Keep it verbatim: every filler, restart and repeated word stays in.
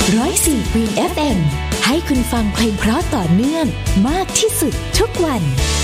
ร้อยสี่ Green เอฟ เอ็ม ให้คุณฟังเพลงเพราะต่อเนื่องมากที่สุดทุกวัน